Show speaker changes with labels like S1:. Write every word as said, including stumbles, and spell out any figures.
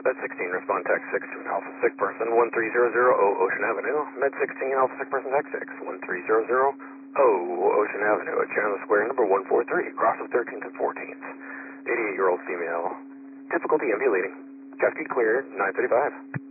S1: Med sixteen, respond text six to an Alpha sick person, one three zero zero O Ocean Avenue. Med sixteen, Alpha sick person text six, one three zero zero O Ocean Avenue at Chandler Square, number one four three, cross of thirteenth and fourteenth. eighty-eight-year-old female, difficulty ambulating. Chest cleared, nine thirty-five.